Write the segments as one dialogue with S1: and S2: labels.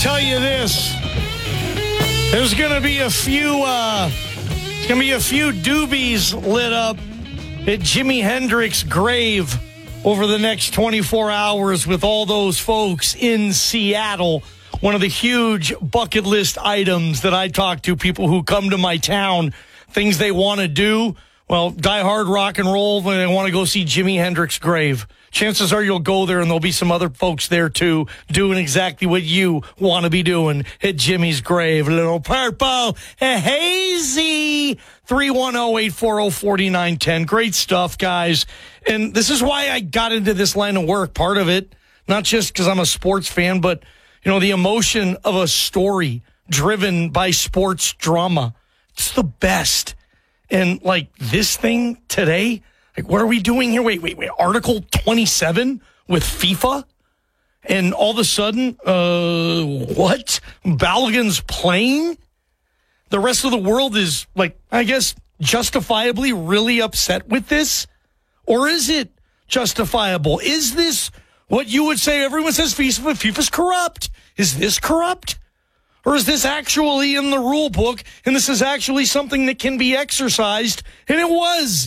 S1: tell you this. There's going to be a few doobies lit up at Jimi Hendrix's grave over the next 24 hours with all those folks in Seattle. One of the huge bucket list items that I talk to people who come to my town, things they want to do. Well, die hard rock and roll when they want to go see Jimi Hendrix's grave. Chances are you'll go there and there'll be some other folks there too doing exactly what you want to be doing at Jimmy's grave. A little purple, hazy. 310-840-4910. Great stuff, guys. And this is why I got into this line of work. Part of it, not just because I'm a sports fan, but, you know, the emotion of a story driven by sports drama. It's the best. And like this thing today, like what are we doing here? Wait. Article 27 with FIFA? And all of a sudden, what? Balogun's playing? The rest of the world is, like, I guess, justifiably really upset with this? Or is it justifiable? Is this what you would say? Everyone says FIFA's corrupt. Is this corrupt? Or is this actually in the rule book, and this is actually something that can be exercised? And it was.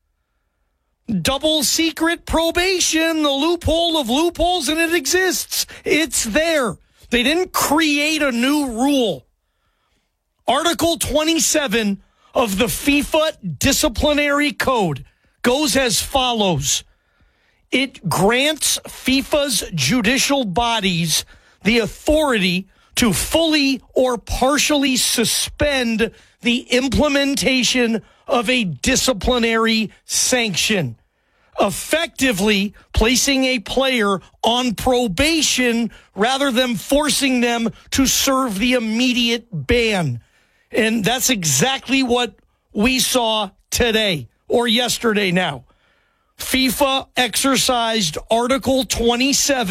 S1: Double secret probation, the loophole of loopholes, and it exists. It's there. They didn't create a new rule. Article 27 of the FIFA Disciplinary Code goes as follows. It grants FIFA's judicial bodies the authority to fully or partially suspend the implementation of a disciplinary sanction, effectively placing a player on probation rather than forcing them to serve the immediate ban. And that's exactly what we saw today or yesterday now. FIFA exercised Article 27